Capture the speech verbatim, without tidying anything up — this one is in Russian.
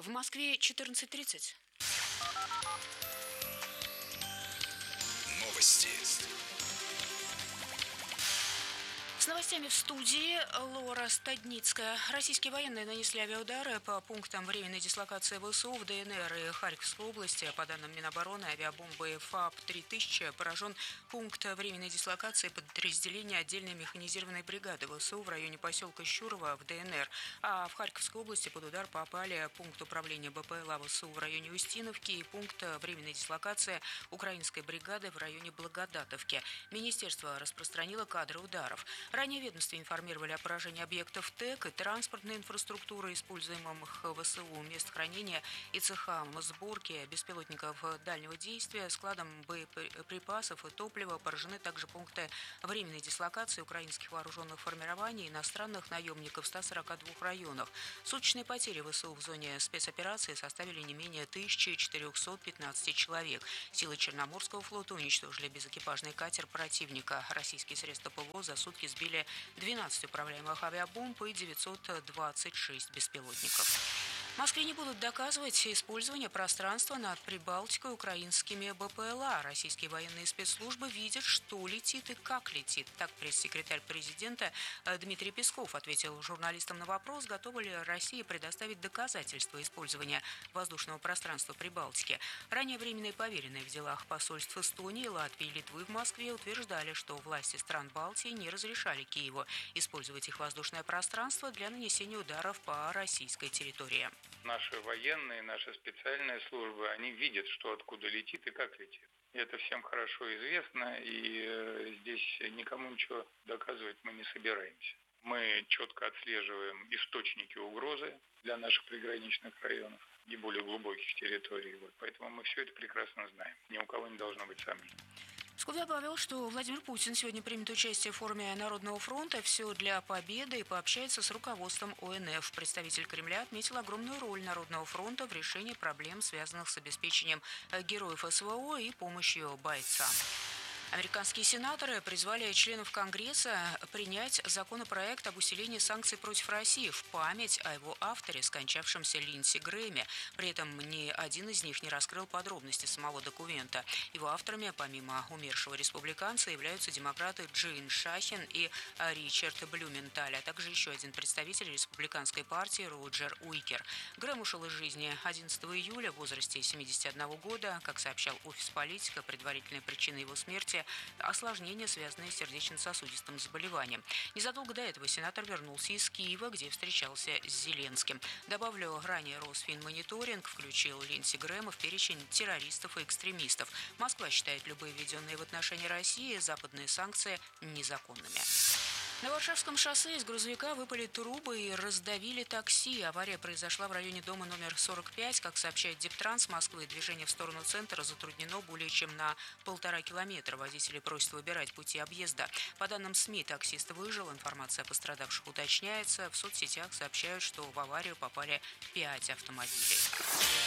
В Москве четырнадцать тридцать. Новости. С новостями в студии Лора Стадницкая. Российские военные нанесли авиаудары по пунктам временной дислокации ВСУ в ДНР и Харьковской области. По данным Минобороны, авиабомбой ФАП три тысячи поражен пункт временной дислокации подразделения отдельной механизированной бригады ВСУ в районе поселка Щурово в ДНР. А в Харьковской области под удар попали пункт управления БПЛА ВСУ в районе Устиновки и пункт временной дислокации украинской бригады в районе Благодатовки. Министерство распространило кадры ударов. Ранее ведомства информировали о поражении объектов ТЭК и транспортной инфраструктуры, используемых ВСУ, мест хранения и цехам сборки беспилотников дальнего действия, складом боеприпасов и топлива. Поражены также пункты временной дислокации украинских вооруженных формирований и иностранных наемников в ста сорока двух районах. Суточные потери ВСУ в зоне спецоперации составили не менее тысячи четырехсот пятнадцати человек. Силы Черноморского флота уничтожили безэкипажный катер противника. Российские средства ПВО за сутки сбили двенадцать управляемых авиабомб и девятьсот двадцать шесть беспилотников. В Москве не будут доказывать использование пространства над Прибалтикой украинскими БПЛА. Российские военные спецслужбы видят, что летит и как летит. Так пресс-секретарь президента Дмитрий Песков ответил журналистам на вопрос, готова ли Россия предоставить доказательства использования воздушного пространства Прибалтики. Ранее временные поверенные в делах посольств Эстонии, Латвии и Литвы в Москве утверждали, что власти стран Балтии не разрешали Киеву использовать их воздушное пространство для нанесения ударов по российской территории. Наши военные, наши специальные службы, они видят, что откуда летит и как летит. И это всем хорошо известно, и здесь никому ничего доказывать мы не собираемся. Мы четко отслеживаем источники угрозы для наших приграничных районов и более глубоких территорий. Вот. Поэтому мы все это прекрасно знаем. Ни у кого не должно быть сомнений. Песков добавил, что Владимир Путин сегодня примет участие в форуме Народного фронта «Все для победы» и пообщается с руководством ОНФ. Представитель Кремля отметил огромную роль Народного фронта в решении проблем, связанных с обеспечением героев СВО и помощью бойцам. Американские сенаторы призвали членов Конгресса принять законопроект об усилении санкций против России в память о его авторе, скончавшемся Линдси Грэме. При этом ни один из них не раскрыл подробности самого документа. Его авторами, помимо умершего республиканца, являются демократы Джин Шахин и Ричард Блюменталь, а также еще один представитель республиканской партии Роджер Уикер. Грэм ушел из жизни одиннадцатого июля в возрасте семидесяти одного года. Как сообщал офис политика, предварительной причиной его смерти – осложнения, связанные с сердечно-сосудистым заболеванием. Незадолго до этого сенатор вернулся из Киева, где встречался с Зеленским. Добавлю, ранее Росфинмониторинг включил Линдси Грэма в перечень террористов и экстремистов. Москва считает любые введенные в отношении России западные санкции незаконными. На Варшавском шоссе из грузовика выпали трубы и раздавили такси. Авария произошла в районе дома номер сорок пять. Как сообщает Дептранс Москвы, движение в сторону центра затруднено более чем на полтора километра. Водители просят выбирать пути объезда. По данным СМИ, таксист выжил. Информация о пострадавших уточняется. В соцсетях сообщают, что в аварию попали пять автомобилей.